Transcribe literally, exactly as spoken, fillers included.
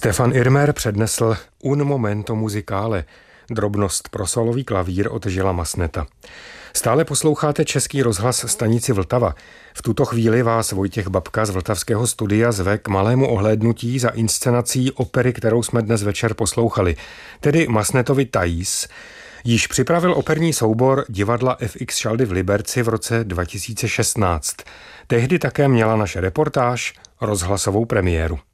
Stefan Irmer přednesl Un momento musicale, drobnost pro solový klavír od Žila Masneta. Stále posloucháte Český rozhlas stanici Vltava. V tuto chvíli vás Vojtěch Babka z Vltavského studia zve k malému ohlédnutí za inscenací opery, kterou jsme dnes večer poslouchali, tedy Masnetovy Thais. Již připravil operní soubor divadla F X Šaldy v Liberci v roce dva tisíce šestnáct. Tehdy také měla naše reportáž rozhlasovou premiéru.